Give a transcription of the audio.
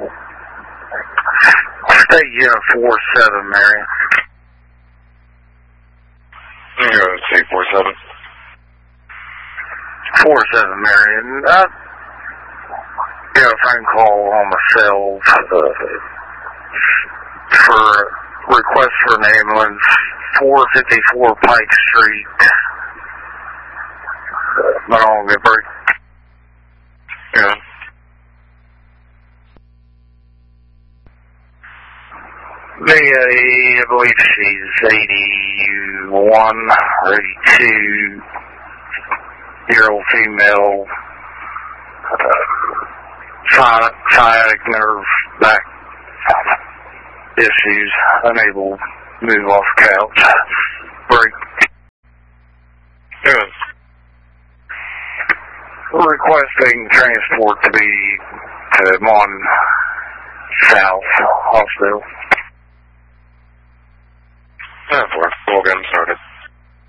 State Unit 47, Marion. State 47. 47, Marion. Got a phone call on my cell for request for an ambulance, 454 Pike Street, Monongah Break. Yeah. I believe she's 81 or 82-year-old female, sciatic nerve back issues, unable to move off couch, break. Yeah. Requesting transport to be to Mon South Hospital. We'll get started.